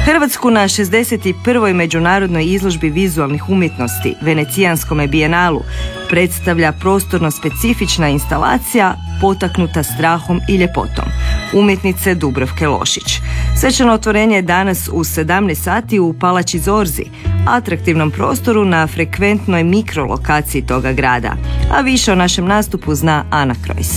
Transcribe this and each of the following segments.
Hrvatsku na 61. međunarodnoj izložbi vizualnih umjetnosti, Venecijanskome bijenalu, predstavlja prostorno specifična instalacija potaknuta strahom i ljepotom umjetnice Dubravke Lošić. Svečano otvorenje je danas u 17 sati u Palači Zorzi, atraktivnom prostoru na frekventnoj mikrolokaciji toga grada. A više o našem nastupu zna Ana Krojs.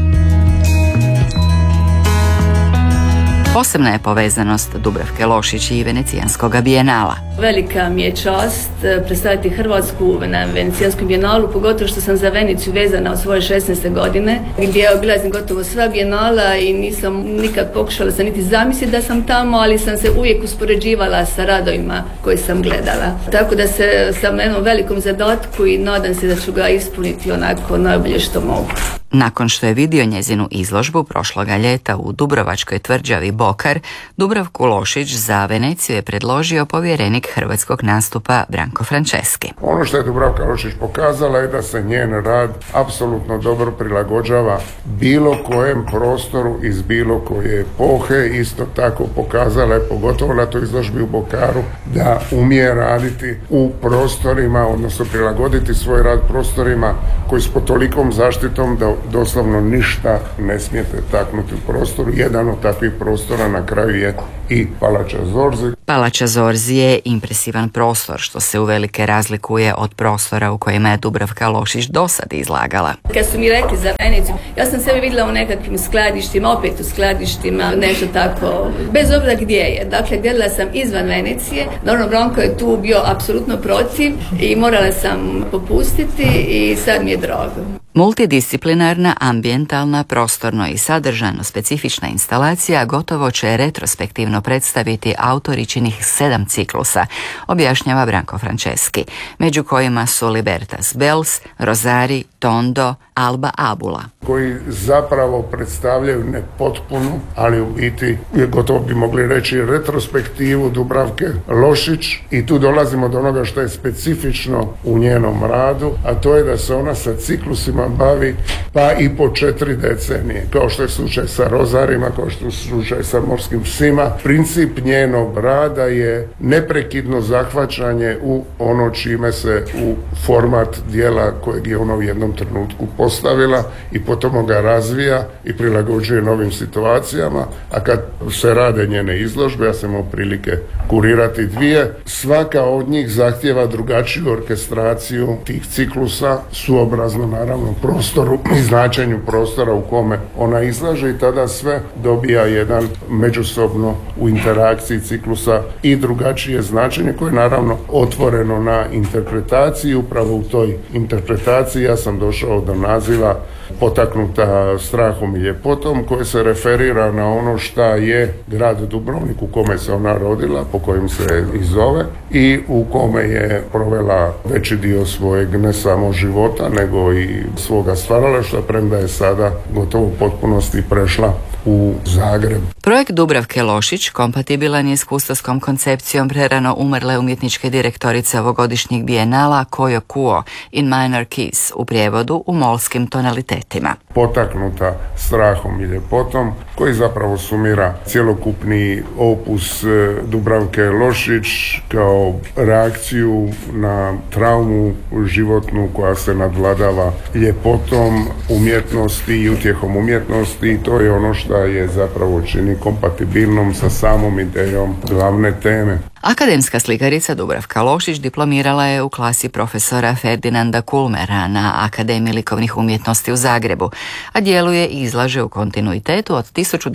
Posebna je povezanost Dubravke Lošić i Venecijanskog bijenala. Velika mi je čast predstaviti Hrvatsku na Venecijanskom bijenalu, pogotovo što sam za Veneciju vezana od svoje 16. godine, gdje obilazim gotovo sva bijenala i nisam nikad pokušala se niti zamisliti da sam tamo, ali sam se uvijek uspoređivala sa radovima koje sam gledala. Tako da se sam na jednom velikom zadatku i nadam se da ću ga ispuniti onako najbolje što mogu. Nakon što je vidio njezinu izložbu prošloga ljeta u Dubrovačkoj tvrđavi Bokar, Dubravku Lošić za Veneciju je predložio povjerenik hrvatskog nastupa Branko Franceski. Ono što je Dubravka Lošić pokazala je da se njen rad apsolutno dobro prilagođava bilo kojem prostoru iz bilo koje epohe. Isto tako pokazala je, pogotovo na toj izložbi u Bokaru, da umije raditi u prostorima, odnosno prilagoditi svoj rad prostorima koji su pod tolikom zaštitom da doslovno ništa ne smijete taknuti u prostoru. Jedan od takvih prostora na kraju je i Palača Zorzi. Palača Zorzi je impresivan prostor, što se uvelike razlikuje od prostora u kojima je Dubravka Lošić dosad izlagala. Kad su mi rekli za Veneciju, ja sam sebe vidjela u nekakvim skladištima, opet u skladištima, nešto tako, bez obzira gdje je. Dakle, gledala sam izvan Venecije. Naravno, Branko je tu bio apsolutno protiv i morala sam popustiti i sad mi je drago. Multidisciplinarna, ambijentalna, prostorno i sadržajno specifična instalacija gotovo će retrospektivno predstaviti autoričinih 7 ciklusa, objašnjava Branko Franceski, među kojima su Libertas Bels, Rosari, Tondo, Alba Abula. Koji zapravo predstavljaju nepotpunu, ali u biti gotovo bi mogli reći retrospektivu Dubravke Lošić, i tu dolazimo do onoga što je specifično u njenom radu, a to je da se ona sa ciklusima bavi pa i po 4 decenije, kao što je slučaj sa Rozarima, kao što je slučaj sa Morskim psima. Princip njenog rada je neprekidno zahvaćanje u ono čime se u format dijela kojeg je ona u jednom trenutku postavila i potom ga razvija i prilagođuje novim situacijama. A kad se rade njene izložbe, ja sam imao prilike kurirati 2, svaka od njih zahtijeva drugačiju orkestraciju tih ciklusa, suobrazno naravno prostoru i značenju prostora u kome ona izlaže, i tada sve dobija jedan međusobno u interakciji ciklusa i drugačije značenje koje je naravno otvoreno na interpretaciji. Upravo u toj interpretaciji ja sam došao do naziva potaknuta strahom i ljepotom, koje se referira na ono šta je grad Dubrovnik u kome se ona rodila, po kojem se i zove, i u kome je provela veći dio svojeg ne samo života nego i svoga stvaralaštva, premda je sada gotovo u potpunosti prešla u Zagreb. Projekt Dubravke Lošić kompatibilan je s kustovskom koncepcijom prerano umrle umjetničke direktorice ovogodišnjeg bijenala Kojo Kuo in Minor Keys, u prijevodu u molskim tonalitetima. Potaknuta strahom i ljepotom, koji zapravo sumira cjelokupni opus Dubravke Lošić kao reakciju na traumu životnu koja se nadvladava ljepotom umjetnosti i utjehom umjetnosti, i to je ono što je zapravo čini kompatibilnom sa samom idejom glavne teme. Akademska slikarica Dubravka Lošić diplomirala je u klasi profesora Ferdinanda Kulmera na Akademiji likovnih umjetnosti u Zagrebu, a djeluje i izlaže u kontinuitetu od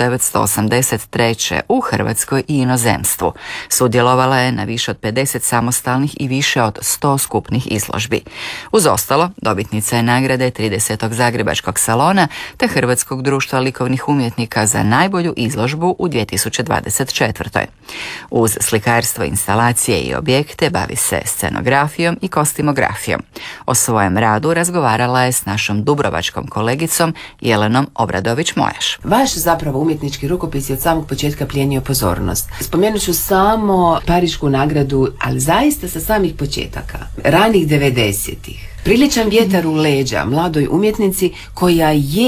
1983. u Hrvatskoj i inozemstvu. Sudjelovala je na više od 50 samostalnih i više od 100 skupnih izložbi. Uz ostalo, dobitnica je nagrade 30. Zagrebačkog salona te Hrvatskog društva likovnih umjetnika za najbolju izložbu u 2024. Uz slikarstvo, instalacije i objekte bavi se scenografijom i kostimografijom. O svojem radu razgovarala je s našom dubrovačkom kolegicom Jelenom Obradović-Mojaš. Vaš zapravo umjetnički rukopis je od samog početka plijenio pozornost. Spomenut ću samo Parišku nagradu, ali zaista sa samih početaka, ranih 90-ih. Priličan vjetar u leđa mladoj umjetnici koja je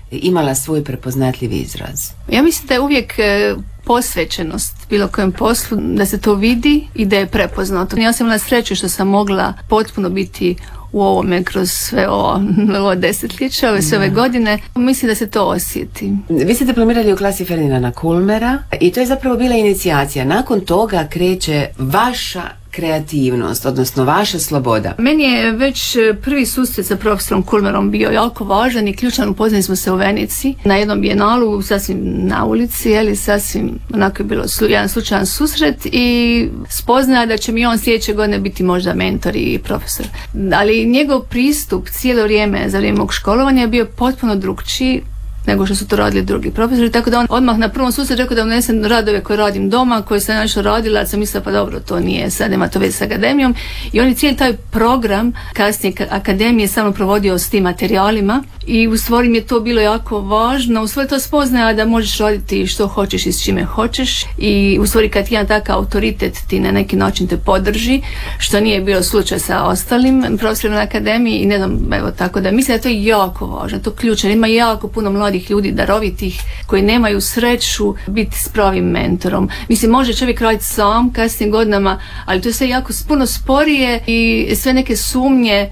imala svoj prepoznatljiv izraz? Ja mislim da je uvijek posvećenost bilo kojem poslu, da se to vidi i da je prepoznato. Ja sam imala sreću što sam mogla potpuno biti u ovome kroz sve ovo desetljeće, sve ove godine. Mislim da se to osjeti. Vi ste diplomirali u klasi Ferdinanda Kulmera i to je zapravo bila inicijacija. Nakon toga kreće vaša kreativnost, odnosno vaša sloboda. Meni je već prvi susret sa profesorom Kulmerom bio jako važan i ključan. Upoznali smo se u Venici na jednom bijenalu, sasvim na ulici, sasvim onako je bilo jedan slučajan susret i spoznaja da će mi on sljedeće godine biti možda mentor i profesor. Ali njegov pristup cijelo vrijeme, za vrijeme mog školovanja je bio potpuno drukčiji nego što su to radili drugi profesori, tako da on odmah na prvom susretu rekao da unesem radove koje radim doma, koje sam nešto radila, ali sam mislila pa dobro, to nije, sad nema to veze s akademijom, i on je cijeli taj program kasnije akademije samo provodio s tim materijalima i u stvari mi je to bilo jako važno, u stvari to spoznaja da možeš raditi što hoćeš i s čime hoćeš i u stvari kad jedan takav autoritet ti na neki način te podrži, što nije bilo slučaj sa ostalim profesorima na akademiji i ne znam, evo tako da mislim da to je jako važno, to ključno, ima jako puno mladih ljudi, darovitih, koji nemaju sreću biti s pravim mentorom. Mislim, može čovjek raditi sam kasnijim godinama, ali to je sve jako puno sporije i sve neke sumnje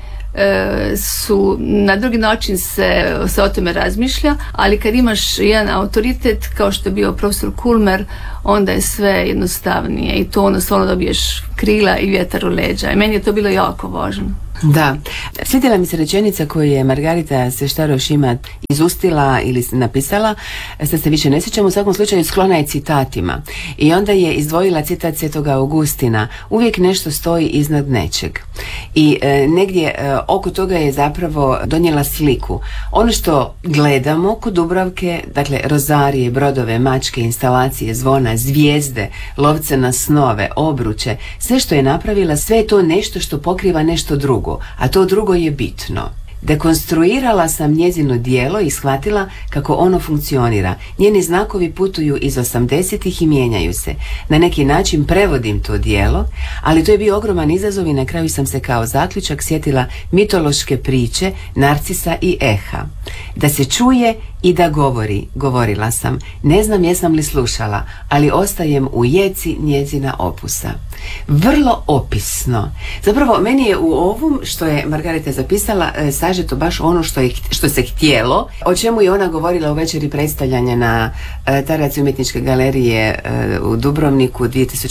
su na drugi način se o tome razmišlja, ali kad imaš jedan autoritet kao što je bio profesor Kulmer, onda je sve jednostavnije i to onda stvarno dobiješ krila i vjetar u leđa i meni je to bilo jako važno. Da, svidjela mi se rečenica koju je Margarita Seštaro-Šimat izustila ili napisala, sad se više ne sjećam, u svakom slučaju sklona je citatima i onda je izdvojila citat Svetoga Augustina: uvijek nešto stoji iznad nečeg i negdje oko toga je zapravo donijela sliku. Ono što gledamo kod Dubravke, dakle rozarije, brodove, mačke, instalacije, zvona, zvijezde, lovce na snove, obruče, sve što je napravila, sve je to nešto što pokriva nešto drugo, a to drugo je bitno. Dekonstruirala sam njezino djelo i shvatila kako ono funkcionira. Njeni znakovi putuju iz 80-ih i mijenjaju se. Na neki način prevodim to djelo, ali to je bio ogroman izazov i na kraju sam se kao zaključak sjetila mitološke priče Narcisa i Eha. Da se čuje i da govori, govorila sam. Ne znam jesam li slušala, ali ostajem u jeci njezina opusa. Vrlo opisno. Zapravo, meni je u ovom što je Margareta zapisala sažeto baš ono što se htjelo, o čemu je ona govorila u večeri predstavljanja na Taraci umjetničke galerije u Dubrovniku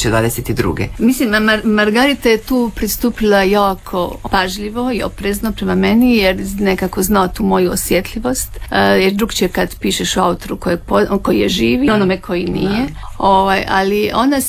2022. Mislim, Margarita je tu pristupila jako pažljivo i oprezno prema meni, jer nekako zna tu moju osjetljivost, jer drugčije kad pišeš o autoru koji je živi, onome koji nije, ali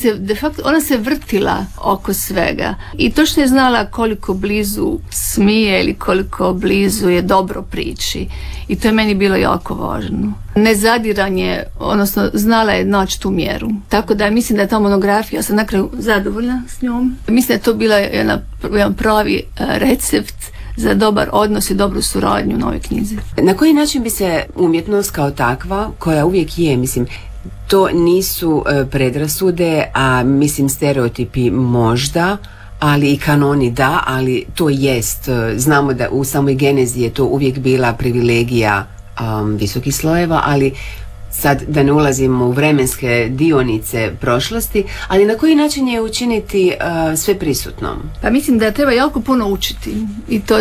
ona se vrtila oko svega i točno je znala koliko blizu smije ili koliko blizu je dobro priči i to je meni bilo jako važno. Nezadiranje, odnosno znala je naći tu mjeru. Tako da mislim da je ta monografija, sam na kraju zadovoljna s njom. Mislim da je to bila jedan pravi recept za dobar odnos i dobru suradnju u novoj knjizi. Na koji način bi se umjetnost kao takva, koja uvijek je, mislim, to nisu predrasude, a mislim stereotipi možda, ali i kanoni da, ali to jest, znamo da u samoj genezi je to uvijek bila privilegija visokih slojeva, ali sad da ne ulazimo u vremenske dionice prošlosti, ali na koji način je učiniti sve prisutnom? Pa mislim da treba jako puno učiti i to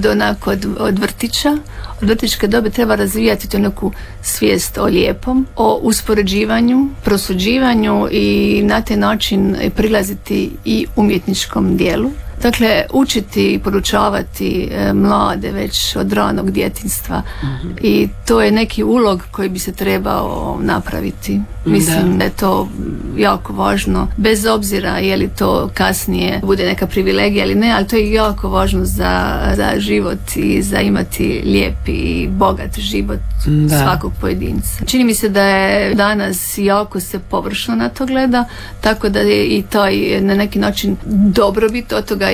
od vrtića. Od vrtićke dobe treba razvijati tu neku svijest o lijepom, o uspoređivanju, prosuđivanju i na taj način prilaziti i umjetničkom dijelu. Dakle, učiti i poručavati mlade već od ranog djetinjstva i to je neki ulog koji bi se trebao napraviti. Mislim da je to jako važno, bez obzira je li to kasnije bude neka privilegija ili ne, ali to je jako važno za život i za imati lijep i bogat život svakog pojedinca. Čini mi se da je danas jako se površno na to gleda, tako da je i taj na neki način dobrobit od toga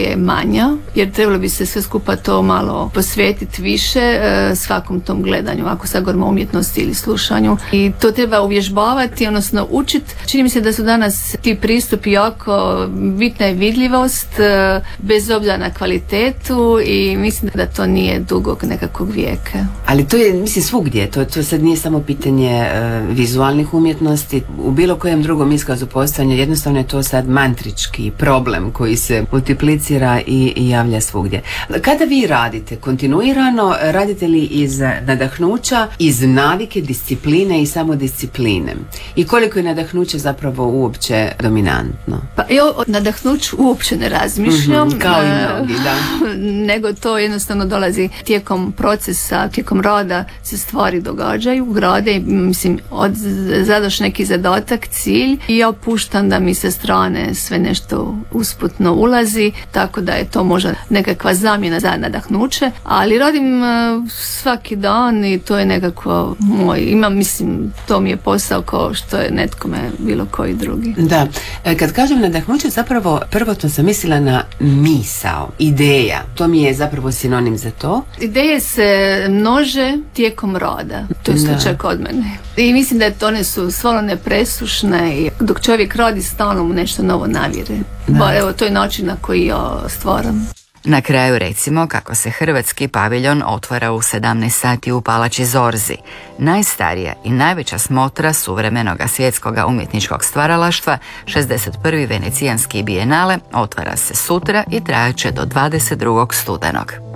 je manja, jer trebalo bi se sve skupa to malo posvetiti više svakom tom gledanju, ako sad govorimo o umjetnosti ili slušanju. I to treba uvježbavati, odnosno učiti. Čini mi se da su danas ti pristupi jako bitna je vidljivost, bez obzira na kvalitetu, i mislim da to nije dugog nekakvog vijeka. Ali to je, mislim, svugdje. To sad nije samo pitanje vizualnih umjetnosti. U bilo kojem drugom iskazu postojanja jednostavno je to sad mantrički problem koji se multiplicira i javlja svugdje. Kada vi radite kontinuirano, radite li iz nadahnuća, iz navike, discipline i samodiscipline? I koliko je nadahnuće zapravo uopće dominantno? Pa ja o nadahnuću uopće ne razmišljam. Kao i mnogi, da. Nego to jednostavno dolazi tijekom procesa, tijekom rada se stvari događaju, grade, mislim, zadaš neki zadatak, cilj, i ja puštam da mi sa strane sve nešto usputno ulazi, tako da je to možda nekakva zamjena za nadahnuće, ali radim svaki dan i to je nekako mislim, to mi je posao kao što je netkome bilo koji drugi. Da, kad kažem nadahnuće, zapravo prvotno sam mislila na misao, ideja, to mi je zapravo sinonim za to. Ideje se množe tijekom rada, to je slučaj kod mene. I mislim da one su stvarno nepresušne i dok čovjek radi stalno mu nešto novo navire. Evo, to je način na koji ja stvaram. Na kraju recimo kako se hrvatski paviljon otvara u 17 sati u Palači Zorzi. Najstarija i najveća smotra suvremenog svjetskog umjetničkog stvaralaštva, 61. Venecijanski bijenale, otvara se sutra i trajaće do 22. studenog.